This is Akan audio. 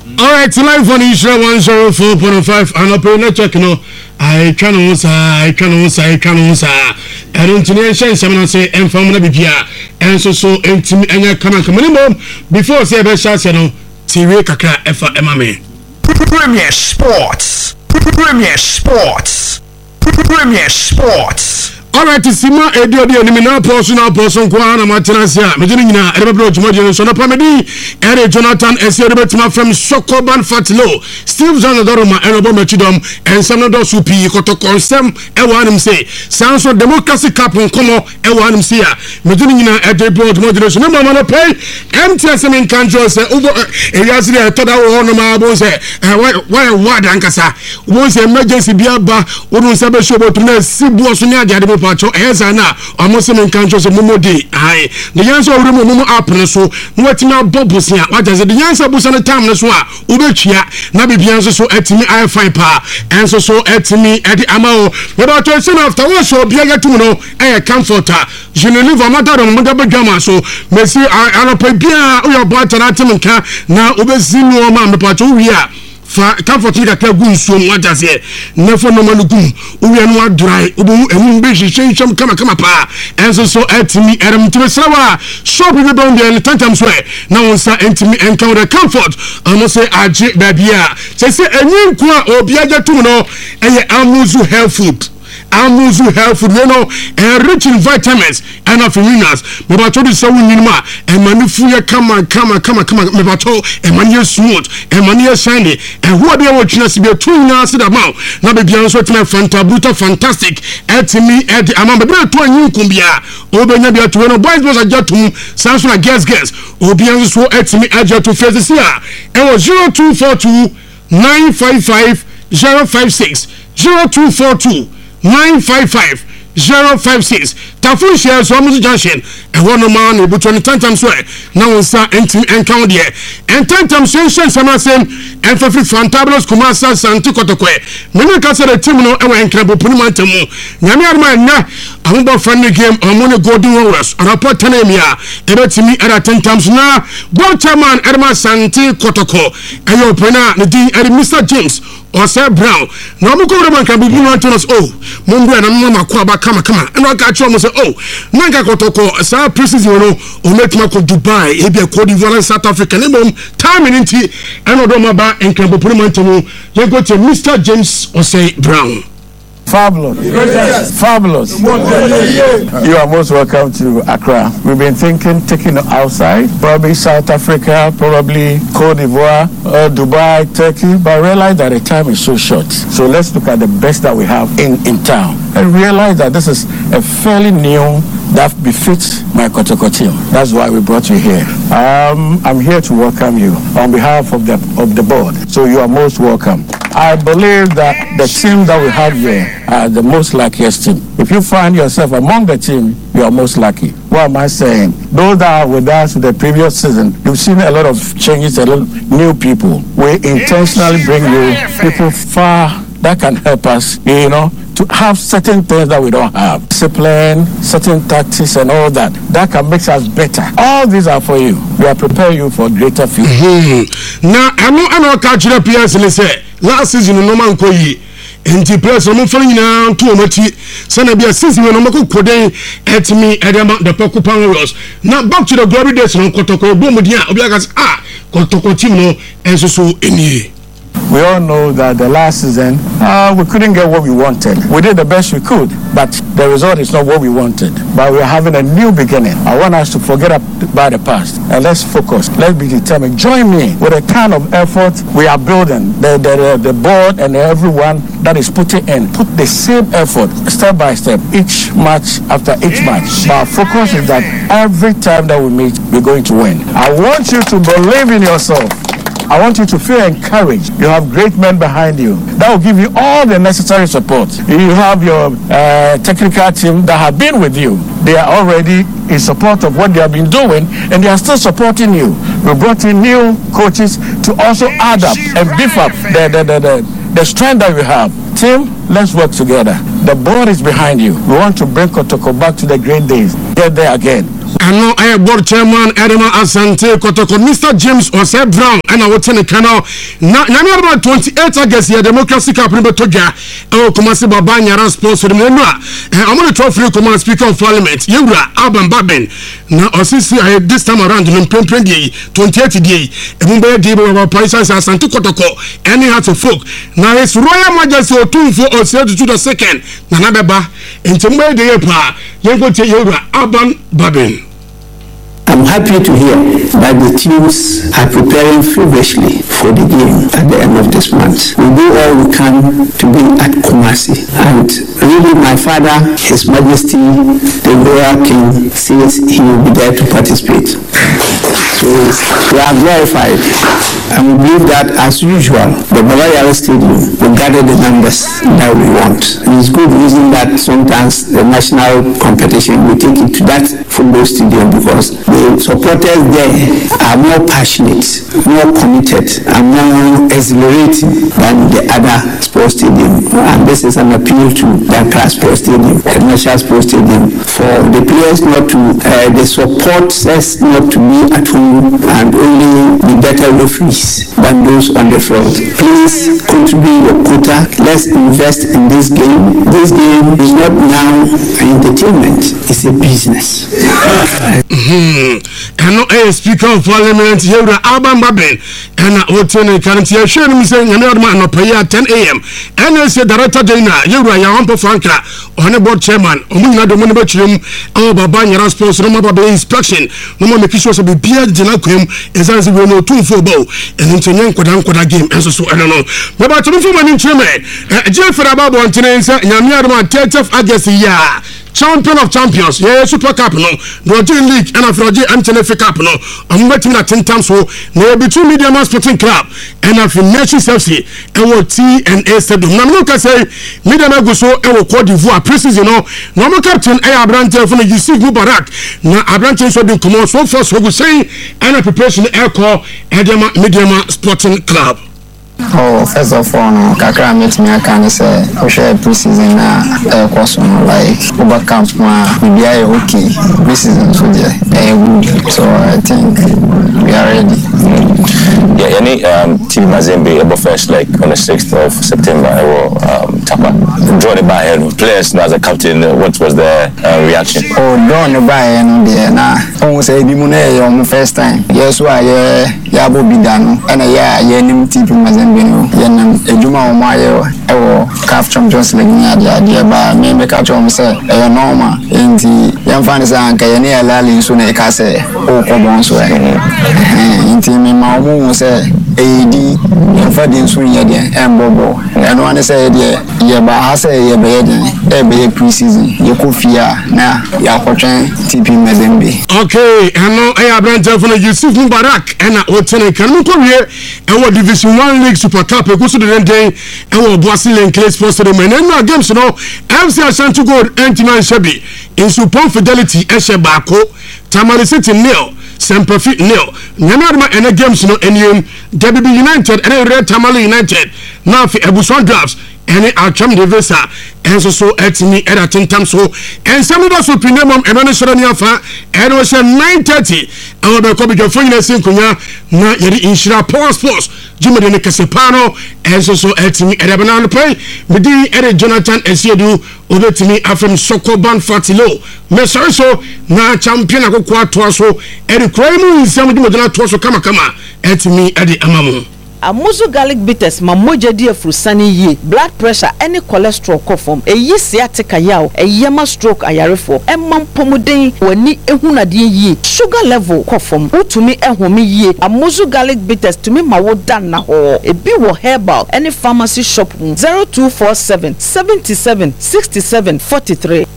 All right, live on Israel 104.5 and up in the check, I can't answer. I don't know, someone say, and from the Bibia, and so, and to me, and come on, before say, I shall say, no, TV Kaka, FMA. Premier Sports. All right, Sima Edio the Nimina person Kwana Matanasia, Medina, Edward Jumajin, Sonapamedi, Eric Jonathan, and Serbetma from Sokoban Fatilo, Steve Zanadoroma, and Obama Chidom, and Sanado Supi, Kotokon Sem, Ewanum say, Sounds of Democracy Cup on Como, Ewanum Sia, Medina, Edward Jumajin, no man pay, MTSM in Kanjo, say, over Yazia, I thought I was on my say, why Ankasa, was emergency Biaba, Udun Sabashobo to Sibu Sunya. Ezana almost in countries of Mumodi. Aye, the answer of Mumu Apple so what now Bobusia. What does the answer was on the time as well? Ubechia, Nabi Bianzo so at me, I find power, and so at me at the Amao. But I told after what so Biaga to know a comforter. Je ne live a matter of Mugabagama so Messi I pay Bia or your butter at Timanka now Ubezino Mamma Paturia. Comfort me that gun so what I say. Never no manugum. We are not dry. Ubu and Bishi change some come pa. And so at me, Adam to the Sawa. Shop with the bound and 10 times way. Now on sa and me encounter comfort. I must say, I jig babia. Say a new qua or biaga to know. And Amuzu health food. Amuzu health food, and rich in vitamins and of minerals. Mebato is so minima, and Manufuya come, Mebato, and Mania smooth, and Mania shiny, and who are they watching us to be a 2 years amount. Now, be beyond what my Fantabuta fantastic, at me at the amount of 2 new Kumbia, Obenabia to one boys was a Jatum, Samson, I guess, Obian so at me at to face the year. It was 0242 955 056 0242 955 056. Tafun shares almost junction. And one man will be 20 times way. Now, sir, and 10 times some same and for fantabulous Kumasa Santikotokwe. Many castle a terminal and Crabo Pumantamu. Yamiarma, I'm about friendly game on Mono Golden Warriors. A report Tanemia. Ever to me at 10 times now. Waterman Edma Santi Kotoko. And your pena, the D. and Mr. James. Or Sir Brown. Now, Mukoman can be to us. Oh, Mumba and Mama Kwaba, come. And I catch you say, oh, Nanga Kotoko, Sir Princess, or Metmako Dubai, Abia Cote d'Ivoire, South Africa, time in Inti, and Odomaba, and Cambopumantamu, you go to Mr. James or say Brown. Fabulous. Yes. Fabulous. You are most welcome to Accra. We've been taking outside, probably South Africa, probably Cote d'Ivoire, Dubai, Turkey, but I realize that the time is so short. So let's look at the best that we have in town and realize that this is a fairly new that befits my Kotoko team. That's why we brought you here. I'm here to welcome you on behalf of the board. So you are most welcome. I believe that the team that we have here are the most luckiest team. If you find yourself among the team, you are most lucky. What am I saying? Those that are with us the previous season, you've seen a lot of changes, a lot of new people. We intentionally bring you people far that can help us, to have certain things that we don't have. Discipline, certain tactics and all that. That can make us better. All these are for you. We are preparing you for greater future. Now, I know catch up here and say, last season, no man could ye. And the place of moving now to much. Sana be a season when I'm going at me at the Poco Powers. Now back to the glory days on Kotoko, Bomudia, Obiagas, Kotoko Timo, and so in ye. We all know that the last season, we couldn't get what we wanted. We did the best we could, but the result is not what we wanted. But we're having a new beginning. I want us to forget about the past and let's focus. Let's be determined. Join me with the kind of effort we are building. The board and everyone that is putting in. Put the same effort, step by step, each match after each match. Our focus is that every time that we meet, we're going to win. I want you to believe in yourself. I want you to feel encouraged. You have great men behind you. That will give you all the necessary support. You have your technical team that have been with you. They are already in support of what they have been doing, and they are still supporting you. We brought in new coaches to also add up and beef up the strength that we have. Team, let's work together. The board is behind you. We want to bring Kotoko back to the great days. Get there again. Ano I board chairman Edema Asante Kotoko Mr. James Ose Brown and I would tell canal na about 28 August here Democracy Cup in Betoga e Kumasi Baba Nyara sponsor me no I'm going to try free command speaker of parliament Yura Aban Baben na osisi this time around no 28 day e mo be dey Baba Paisa Asante Kotoko any heart of folk na his royal majesty Otumfo Ose to the second na beba entembe dey pa yengo tie Yura Aban Baben. I'm happy to hear that the teams are preparing feverishly for the game at the end of this month. We do all we can to be at Kumasi. And really my father, His Majesty, the Royal King, says he will be there to participate. So we are glorified. And we believe that as usual, the Baba Yara Stadium will gather the numbers that we want. And it's good reason that sometimes the national competition will take it to that football stadium because the supporters there are more passionate, more committed, and more exhilarating than the other sports stadium. And this is an appeal to Dakar Sports Stadium, the National Sports Stadium, for the players not to, the supporters not to be at home and only be better referees than those on the field. Please contribute your quota. Let's invest in this game. This game is not now entertainment, it's a business. And no speaker of parliament Yura Aban Baben and Otene current year sharing me saying another man up here at 10 a.m. and I said director Dana Yura Yampo Franka on the board chairman Omuna the Monibachum or Baba Yara sports no more inspection no more make sure to be beard Janakum as I will know 2 football and into Yankodan game and so I don't know. But to me for my chairman Jeff Rababo and Tenensa Yamiarma 30th August year. Champion of champions, yeah, Super Cup no, Roger League and Afroji Antenefe Cup no. I'm waiting at 10 times so. Now between Media Man Sporting Club and Afro Nations FC, and what TNA said. Now look I say Media Man go so and what Cote d'Ivoire preseason no. Normal captain Abrante from the Yusuf Mubarak. Now Abrante so been come on so far so we say and a preparation air call Edema Media Man Sporting Club. Oh, first of all, no, Kakra met me. I can say we share preseason course like over camp. We are okay. Preseason so good. So I think we are ready. Yeah, any team Mazembe able first like on the 6th of September. I will Tapa draw the buy-in players as a captain. What was their reaction? Oh, draw the buy-in there. Nah, almost say the money on first time. Yes, why yeah, Bobby Dano and yeah, team Mazembe. Yenam Ejuma Omayo Ewo CAF Champions League idea ba me make a chom say e normal enti yamfani say anka ye ne alali so na e ka say o ko bon so enti me ma omo say edi yamfadi so ye de embobo eno ane say de ye ba ha say ye be de e be pre-season ye ko fia na ya kwotwen TP Mazembe. Okay, eno e Abrante for Yusuf Mubarak and Otene kan mo ko wie e wo Division 1 League Super Cup e go so the day e wo Brazilian Clay Sports Stadium and no games no FC Ashanti Gold Antiman Shebi in Super Fidelity e Bako Tamale City nil Semperfit nil Nyanadma and games no enyum WB United and Red Tamale United now for Ebuson Drafts and Acham Devesa and so etini at 10 times so and some of us will premium and Afa and was 9:30 and the copy of Fina Kunya na yeri Inshira Power Sports Jimmy de Casepano and so etini at a banana pay with the Jonathan Esiedu over to me from Sokoban Fatilo Messer so na champion akwa twaso Eric Crime in some Modena twaso kama etimi at the Amamu. Amuzu garlic bitters mamoja dia frusani ye blood pressure any cholesterol kofom eyi sciatica yaw eyema stroke ayarefo emam pomuden wani ehunade ye sugar level kofom utumi ehome ye Amuzu garlic bitters tumi mawodan na ho ebi wo herbal any pharmacy shop 0247 77 67 43